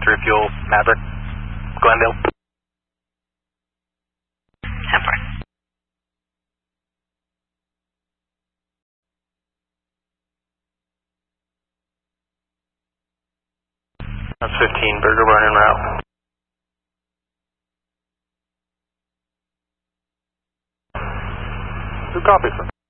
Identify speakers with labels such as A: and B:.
A: 3 fuel, Maverick, Glendale.
B: 10-4.
A: That's 15, Burger Barn en route. Who copies?